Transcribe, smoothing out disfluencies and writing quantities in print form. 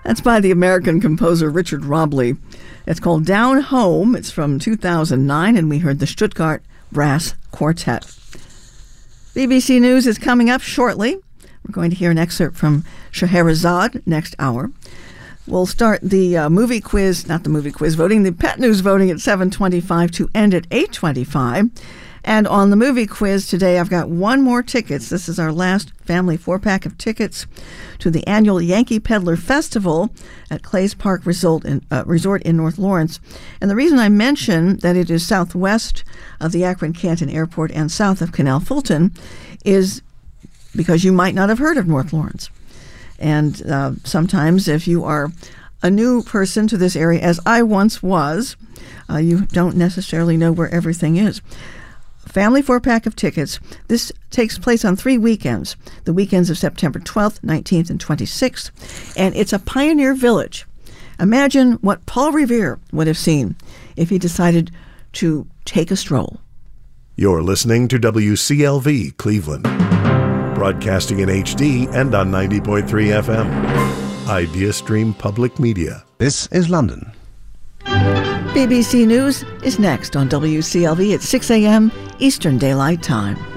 That's by the American composer Richard Robley. It's called Down Home. It's from 2009, and we heard the Stuttgart Brass Quartet. BBC News is coming up shortly. We're going to hear an excerpt from Scheherazade next hour. We'll start the the Pet News voting at 7:25 to end at 8:25. And on the movie quiz today, I've got one more tickets. This is our last family 4-pack of tickets to the annual Yankee Peddler Festival at Clays Park Resort in North Lawrence. And the reason I mention that it is southwest of the Akron-Canton Airport and south of Canal Fulton is because you might not have heard of North Lawrence. And sometimes if you are a new person to this area, as I once was, you don't necessarily know where everything is. Family 4-pack of tickets. This takes place on 3 weekends, the weekends of September 12th, 19th, and 26th. And it's a pioneer village. Imagine what Paul Revere would have seen if he decided to take a stroll. You're listening to WCLV Cleveland, broadcasting in HD and on 90.3 FM. IdeaStream Public Media. This is London. BBC News is next on WCLV at 6 a.m. Eastern Daylight Time.